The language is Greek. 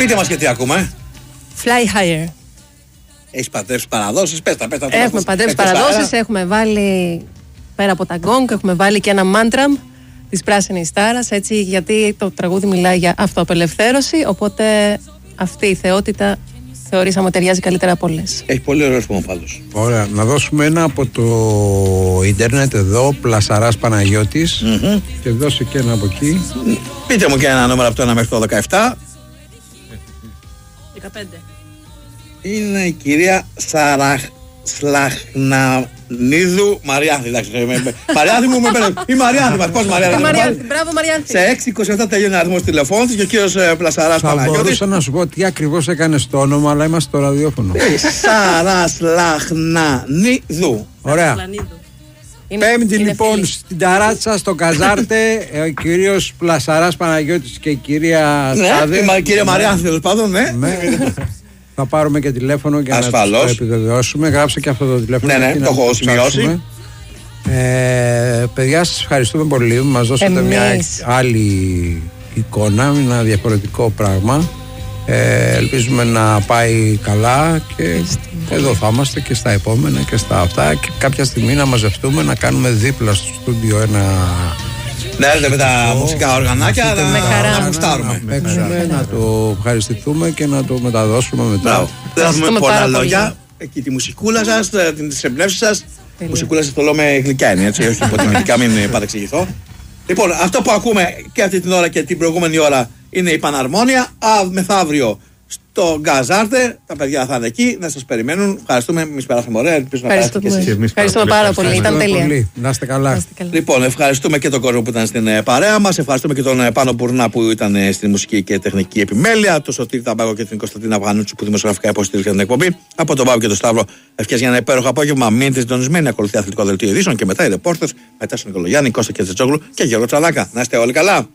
Πείτε μας και τι ακούμε. Fly Higher. Έχεις παντρεύσει παραδόσεις, πες τα. Έχουμε παντρεύσει παραδόσεις, έχουμε βάλει πέρα από τα γκόγκ, έχουμε βάλει και ένα μάντραμ της Πράσινης Στάρας, έτσι, γιατί το τραγούδι μιλάει για αυτοαπελευθέρωση, οπότε αυτή η θεότητα θεωρήσαμε ότι ταιριάζει καλύτερα από όλες. Έχει πολύ ωραίο ρυθμό πάντως. Ωραία, να δώσουμε ένα από το ίντερνετ εδώ, Πλασαράς Παναγιώτης, και δώσε και ένα από εκεί. Πείτε μου και ένα νούμερο από το 1 μέχρι το 17. 15. Είναι η κυρία Σλαχνανίδου Μαριάνθη. Μαριάνθη μου, η Μαριάνθη. Πώς Μαριάνθη? Μπράβο Μαριάνθη. Σε 6-27 τελειώνει ο αριθμός τηλεφώνου και ο κύριος Πλασαράς Παναγιώτης. Θα μπορούσα να σου πω τι ακριβώς έκανε στο όνομα, αλλά είμαστε στο ραδιόφωνο. Σλαχνανίδου. Ωραία. Πέμπτη λοιπόν στην Ταράτσα, στο Καζάρτε, ο κύριος Πλασαράς Παναγιώτης και η κυρία Στάδε. Ναι, η κυρία Μαριάνθη τέλος πάντων, ναι. Θα πάρουμε και τηλέφωνο για να το επιβεβαιώσουμε. Γράψε και αυτό το τηλέφωνο. Ναι, το έχω σημειώσει. Παιδιά, σας ευχαριστούμε πολύ. Μας δώσατε μια άλλη εικόνα, ένα διαφορετικό πράγμα. Ελπίζουμε να πάει καλά και εδώ θα είμαστε και στα επόμενα και στα αυτά, και κάποια στιγμή να μαζευτούμε να κάνουμε δίπλα στο στούντιο ένα... Να έρθετε με τα μουσικά οργανάκια να γουστάρουμε. Να παίξουμε, να το ευχαριστηθούμε και να το μεταδώσουμε μετά. Δεν θα πούμε πολλά λόγια. Εκεί τη μουσικούλα σας, τις εμπνεύσεις σας. Μουσικούλα σας το λέω με γλυκιά είναι, έτσι, όχι υποτιμητικά, μην παρεξηγηθώ. Λοιπόν, αυτό που ακούμε και αυτή την ώρα και την προηγούμενη ώρα είναι η Παναρμόνια. Μεθαύριο στο Γκαζάρτε, τα παιδιά θα είναι εκεί, να σας περιμένουν. Ευχαριστούμε, εμείς περάσαμε ωραία. Ελπίζω να περάσετε και εσείς. Ευχαριστούμε πάρα πολύ, ήταν τέλεια. Να είστε καλά. Λοιπόν, ευχαριστούμε και τον κόσμο που ήταν στην παρέα μας. Ευχαριστούμε και τον Πάνο Μπουρνά που ήταν στην μουσική και τεχνική επιμέλεια. Τον Σωτήρη Ταμπάκο και την Κωνσταντίνα Αυγανούτσου που δημοσιογραφικά υποστήριξαν την εκπομπή. Από τον Παύλο και τον Σταύρο, ευχές για ένα υπέροχο απόγευμα. Μείνετε συντονισμένοι, ακολουθεί αθλητικό δελτίο ειδήσεων και μετά οι ρεπόρτερς, μετά στον Νικολογιάννη, Κώστα και Τζετζόγλου και Γιώργο Τσαλάκα. Να είστε όλοι καλά.